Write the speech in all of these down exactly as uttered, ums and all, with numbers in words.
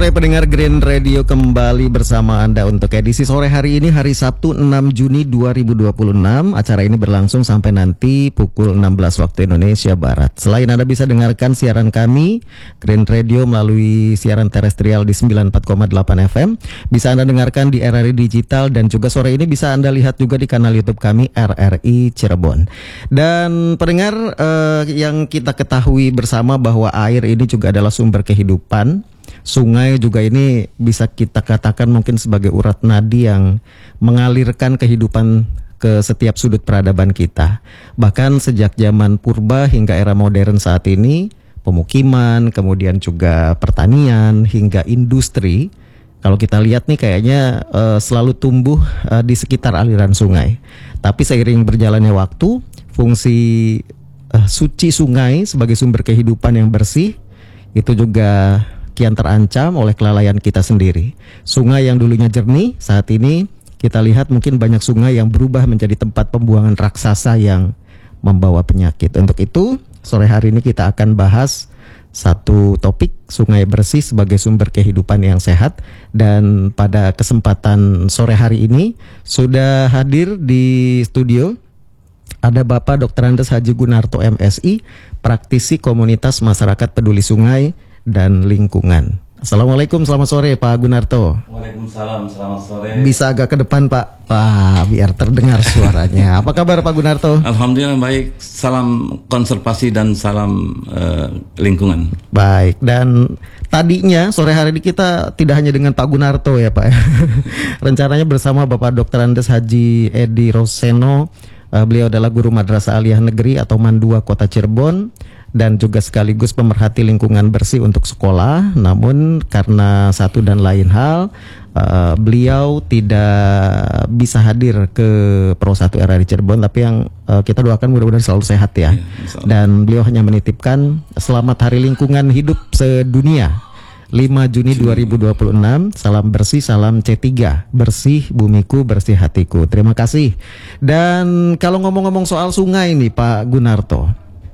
sore pendengar Green Radio, kembali bersama Anda untuk edisi sore hari ini, hari Sabtu enam Juni dua ribu dua puluh enam. Acara ini berlangsung sampai nanti pukul enam belas waktu Indonesia Barat. Selain Anda bisa dengarkan siaran kami Green Radio melalui siaran terestrial di sembilan puluh empat koma delapan F M, bisa Anda dengarkan di R R I Digital, dan juga sore ini bisa Anda lihat juga di kanal YouTube kami R R I Cirebon. Dan pendengar, eh, yang kita ketahui bersama bahwa air ini juga adalah sumber kehidupan. Sungai juga ini bisa kita katakan mungkin sebagai urat nadi yang mengalirkan kehidupan ke setiap sudut peradaban kita. Bahkan sejak zaman purba hingga era modern saat ini, pemukiman, kemudian juga pertanian hingga industri, kalau kita lihat nih kayaknya uh, selalu tumbuh uh, di sekitar aliran sungai. Tapi seiring berjalannya waktu, fungsi uh, suci sungai sebagai sumber kehidupan yang bersih itu juga kian terancam oleh kelalaian kita sendiri. Sungai yang dulunya jernih, saat ini kita lihat mungkin banyak sungai yang berubah menjadi tempat pembuangan raksasa yang membawa penyakit. Untuk itu, sore hari ini kita akan bahas satu topik, sungai bersih sebagai sumber kehidupan yang sehat. Dan pada kesempatan sore hari ini sudah hadir di studio ada Bapak Doktor Andes Haji Gunarto M Si, praktisi komunitas masyarakat peduli sungai dan lingkungan. Assalamualaikum, selamat sore Pak Gunarto. Waalaikumsalam, selamat sore. Bisa agak ke depan Pak, Wah, biar terdengar suaranya. Apa kabar Pak Gunarto? Alhamdulillah baik, salam konservasi dan salam uh, lingkungan. Baik, dan tadinya sore hari ini kita tidak hanya dengan Pak Gunarto ya Pak. Rencananya bersama Bapak Doktor Andes Haji Edi Roseno. uh, Beliau adalah guru Madrasah Aliyah Negeri atau Mandua Kota Cirebon, dan juga sekaligus pemerhati lingkungan bersih untuk sekolah. Namun karena satu dan lain hal, uh, beliau tidak bisa hadir ke Pro satu R R I Cirebon. Tapi yang uh, kita doakan mudah-mudahan selalu sehat ya, ya. Dan beliau hanya menitipkan selamat Hari Lingkungan Hidup Sedunia lima Juni dua ribu dua puluh enam. Salam bersih, salam C tiga, bersih bumiku, bersih hatiku. Terima kasih. Dan kalau ngomong-ngomong soal sungai nih Pak Gunarto,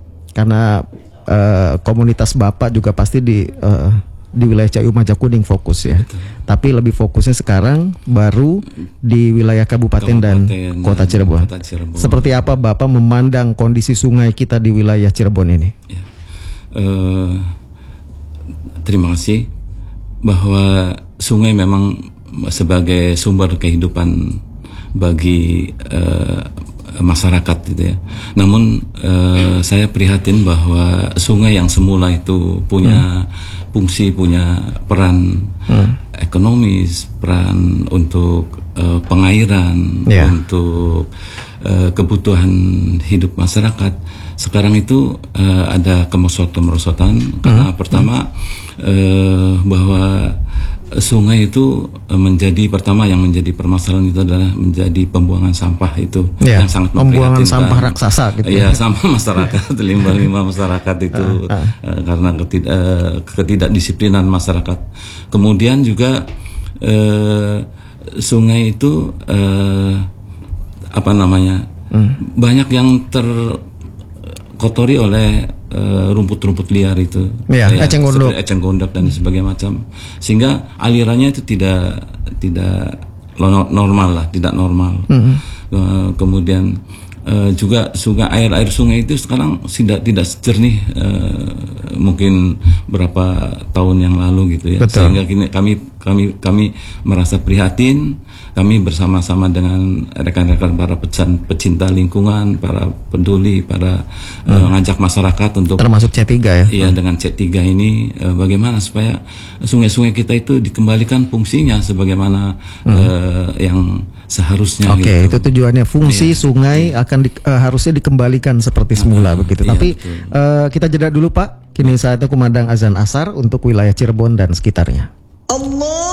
karena uh, komunitas Bapak juga pasti di uh, di wilayah Cayu Majakuning fokus ya. Betul. Tapi lebih fokusnya sekarang baru di wilayah Kabupaten, Kabupaten dan, dan Kota Cirebon. Kota Cirebon. Seperti apa Bapak memandang kondisi sungai kita di wilayah Cirebon ini? Ya. Uh, terima kasih bahwa sungai memang sebagai sumber kehidupan bagi uh, masyarakat gitu ya. Namun uh, saya prihatin bahwa sungai yang semula itu punya hmm. fungsi, punya peran hmm. ekonomis, peran untuk uh, pengairan, yeah. untuk uh, kebutuhan hidup masyarakat. Sekarang itu uh, ada kemerosotan-kemerosotan hmm. karena pertama hmm. uh, bahwa sungai itu menjadi pertama yang menjadi permasalahan itu adalah menjadi pembuangan sampah itu ya, yang sangat memprihatinkan. Pembuangan sampah raksasa gitu ya, sampah masyarakat, limbah-limbah masyarakat itu uh, uh. Uh, karena ketidak, uh, ketidakdisiplinan masyarakat. Kemudian juga uh, sungai itu uh, apa namanya hmm. banyak yang terkotori oleh Uh, rumput-rumput liar itu, ya, ya, eceng gondok, eceng gondok dan sebagainya macam, sehingga alirannya itu tidak tidak normal lah, tidak normal. Mm-hmm. uh, kemudian uh, juga sungai, air air sungai itu sekarang tidak tidak jernih uh, mungkin berapa tahun yang lalu gitu ya. Betul. Sehingga kini kami kami kami merasa prihatin. Kami bersama-sama dengan rekan-rekan para pecinta lingkungan, para peduli, para hmm. uh, ngajak masyarakat untuk termasuk C tiga ya. Iya, hmm. dengan C tiga ini uh, bagaimana supaya sungai-sungai kita itu dikembalikan fungsinya sebagaimana hmm. uh, yang seharusnya. Oke, okay, gitu. Itu tujuannya, fungsi iya. sungai iya. akan di, uh, harusnya dikembalikan seperti semula nah, begitu. Iya, Tapi uh, kita jeda dulu Pak. Kini saatnya kumandang azan asar untuk wilayah Cirebon dan sekitarnya. Allah.